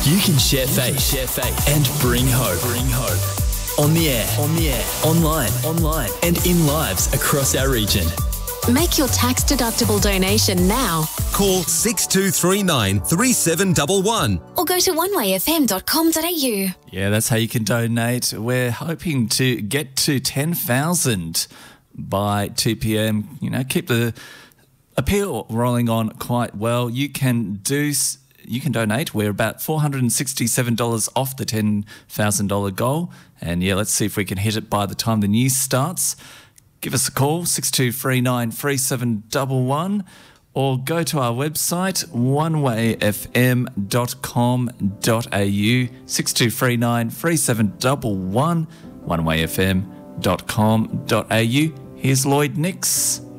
You can share faith, and bring hope. On the air, online, and in lives across our region. Make your tax-deductible donation now. Call 6239 3711 Or go to onewayfm.com.au. Yeah, that's how you can donate. We're hoping to get to 10,000 by 2 p.m. You know, keep the appeal rolling on quite well. You can donate. We're about $467 off the $10,000 goal. And yeah, let's see if we can hit it by the time the news starts. Give us a call, 6239 3711, or go to our website, onewayfm.com.au, 6239 3711, onewayfm.com.au. Here's Lloyd Nix.